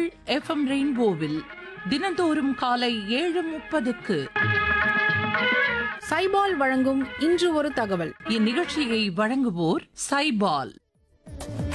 உங்கள் எஃப்எம் ரெயின்போவில் தினந்தோறும் காலை 7:30க்கு சைபால் வழங்கும் இன்று ஒரு தகவல். இந்நிகழ்ச்சியை வழங்குவோர் சைபால்.